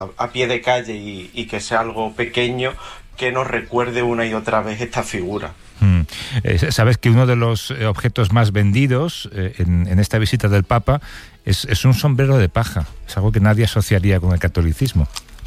a pie de calle y que sea algo pequeño que nos recuerde una y otra vez esta figura. Sabes que uno de los objetos más vendidos en esta visita del Papa es un sombrero de paja. Es algo que nadie asociaría con el catolicismo.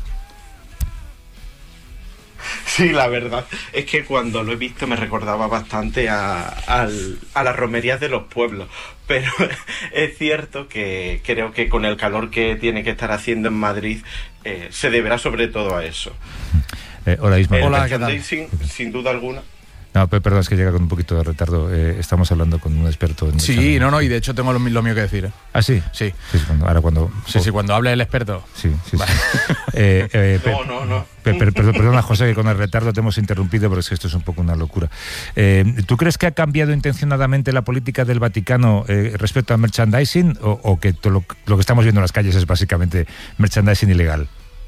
Sí, la verdad es que cuando lo he visto me recordaba bastante a las romerías de los pueblos, pero es cierto que creo que con el calor que tiene que estar haciendo en Madrid se deberá sobre todo a eso. Hola, Isma. Hola, ¿qué tal? Sin duda alguna. No, perdón, es que llega con un poquito de retardo. Estamos hablando con un experto en... Sí, no, y de hecho tengo lo mío que decir. ¿Ah, sí? Sí. Sí, Cuando hable el experto. Sí. Vale. No. Perdona, José, que con el retardo te hemos interrumpido, pero es que esto es un poco una locura. ¿Tú crees que ha cambiado intencionadamente la política del Vaticano respecto al merchandising o que lo que estamos viendo en las calles es básicamente merchandising ilegal?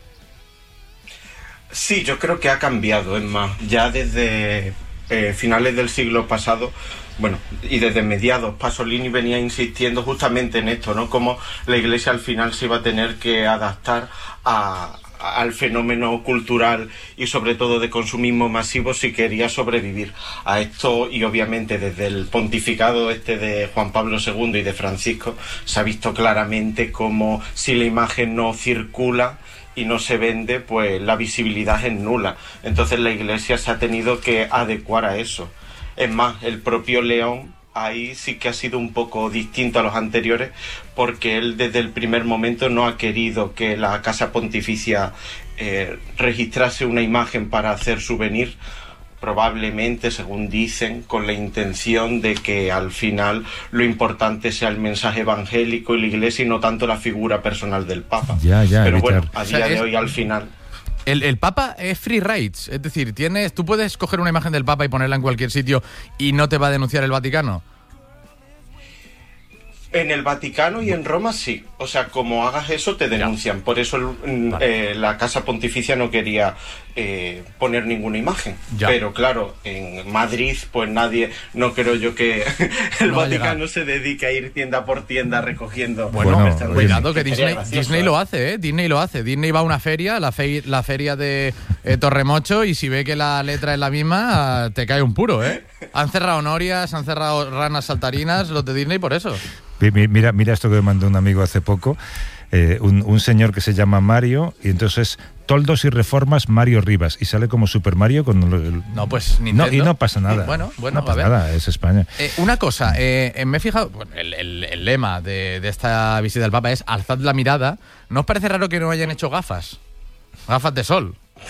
Sí, yo creo que ha cambiado, es más, ya desde finales del siglo pasado, bueno, y desde mediados, Pasolini venía insistiendo justamente en esto, ¿no? Cómo la Iglesia al final se iba a tener que adaptar al fenómeno cultural y sobre todo de consumismo masivo si quería sobrevivir a esto, y obviamente desde el pontificado de Juan Pablo II y de Francisco se ha visto claramente cómo si la imagen no circula y no se vende, pues la visibilidad es nula. Entonces la Iglesia se ha tenido que adecuar a eso. Es más, el propio León ahí sí que ha sido un poco distinto a los anteriores, porque él desde el primer momento no ha querido que la Casa Pontificia registrase una imagen para hacer souvenir, probablemente, según dicen, con la intención de que al final lo importante sea el mensaje evangélico y la Iglesia y no tanto la figura personal del Papa. Pero evitar. Bueno, a día de hoy al final... El Papa es free rights, es decir, tú puedes coger una imagen del Papa y ponerla en cualquier sitio y no te va a denunciar el Vaticano. En el Vaticano y en Roma sí, o sea, como hagas eso te denuncian, por eso la Casa Pontificia no quería poner ninguna imauen, pero claro, en Madrid pues no creo yo que el Vaticano se dedique a ir tienda por tienda recogiendo. Bueno, cuidado que Disney lo hace, Disney lo hace. Disney va a una feria, la feria de Torremocho, y si ve que la letra es la misma, te cae un puro, Han cerrado norias, han cerrado ranas saltarinas, los de Disney por eso. Mira esto que me mandó un amigo hace poco, un señor que se llama Mario, y entonces toldos y reformas Mario Rivas, y sale como Super Mario con pues Nintendo. Y no pasa nada. Bueno, no pasa nada, es España. Una cosa, me he fijado, el lema de esta visita del Papa es alzad la mirada. ¿No os parece raro que no hayan hecho gafas de sol?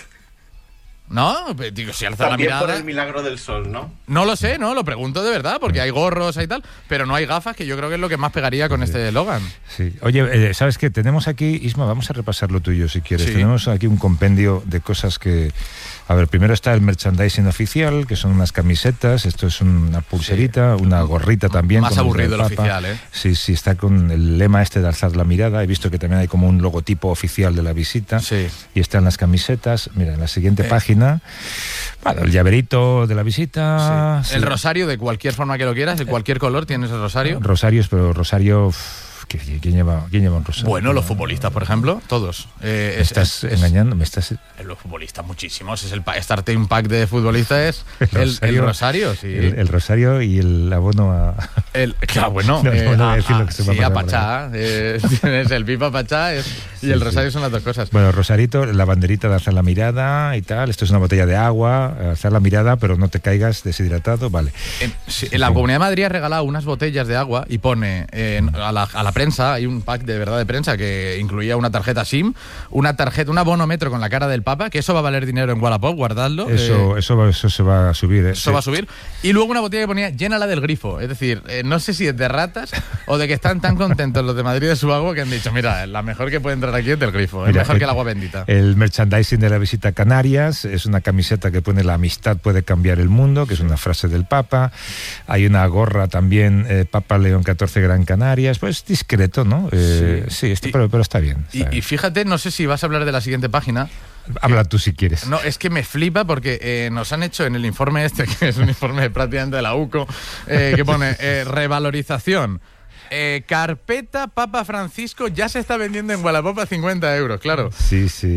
¿No? Digo, si alza la mirada... por el milagro del sol, ¿no? No lo sé, lo pregunto de verdad, porque hay gorros y tal, pero no hay gafas, que yo creo que es lo que más pegaría con este eslogan. Sí. Oye, ¿sabes qué? Tenemos aquí, Isma, vamos a repasar lo tuyo si quieres. Sí. Tenemos aquí un compendio de cosas que... A ver, primero está el merchandising oficial, que son unas camisetas, esto es una pulserita, una gorrita también. Más aburrido el oficial, Sí, está con el lema de alzar la mirada. He visto que también hay como un logotipo oficial de la visita. Sí. Y están las camisetas. Mira, en la siguiente página, bueno, el llaverito de la visita. Sí. El rosario, de cualquier forma que lo quieras, de cualquier color tienes el rosario. Rosarios, pero rosario... ¿Quién lleva un rosario? Bueno, los futbolistas, por ejemplo, todos. ¿Me estás engañando? Los futbolistas, muchísimos. Es estarte un pack de futbolistas es el rosario. Sí. El rosario y el abono a... Claro, bueno. A Pachá. Tienes el pipa Pachá y el rosario son las dos cosas. Bueno, rosarito, la banderita de alzar la mirada y tal. Esto es una botella de agua, alzar la mirada, pero no te caigas deshidratado, vale. En la Comunidad de Madrid ha regalado unas botellas de agua y pone a la prensa, hay un pack de verdad de prensa que incluía una tarjeta SIM, un abonometro con la cara del Papa, que eso va a valer dinero en Wallapop, guardadlo. Eso se va a subir. Eso va a subir. Y luego una botella que ponía llénala del grifo. Es decir, no sé si es de ratas o de que están tan contentos los de Madrid de su agua que han dicho, mira, la mejor que puede entrar aquí es del grifo, es mejor que el agua bendita. El merchandising de la visita a Canarias es una camiseta que pone la amistad puede cambiar el mundo, que es una frase del Papa. Hay una gorra también, Papa León XIV Gran Canarias, pues discreto, ¿no? Pero está bien. Y fíjate, no sé si vas a hablar de la siguiente página. Habla tú si quieres. No, es que me flipa porque nos han hecho en el informe que es un informe prácticamente de la UCO, que pone revalorización. Carpeta Papa Francisco ya se está vendiendo en Wallapop a 50 euros, claro. Sí, sí.